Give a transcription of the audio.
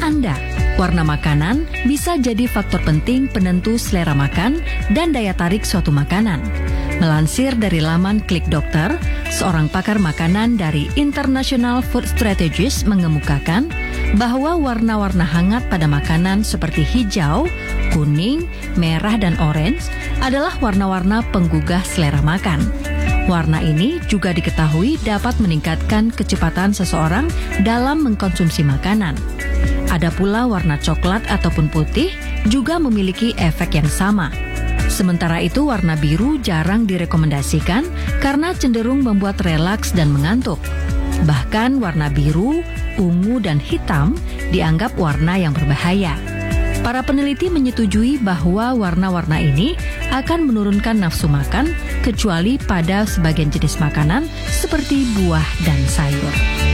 Anda, warna makanan bisa jadi faktor penting penentu selera makan dan daya tarik suatu makanan. Melansir dari laman Klik Dokter, seorang pakar makanan dari International Food Strategist mengemukakan bahwa warna-warna hangat pada makanan seperti hijau, kuning, merah, dan orange adalah warna-warna penggugah selera makan. Warna ini juga diketahui dapat meningkatkan kecepatan seseorang dalam mengkonsumsi makanan. Ada pula warna coklat ataupun putih juga memiliki efek yang sama. Sementara itu warna biru jarang direkomendasikan karena cenderung membuat relaks dan mengantuk. Bahkan warna biru, ungu, dan hitam dianggap warna yang berbahaya. Para peneliti menyetujui bahwa warna-warna ini akan menurunkan nafsu makan kecuali pada sebagian jenis makanan seperti buah dan sayur.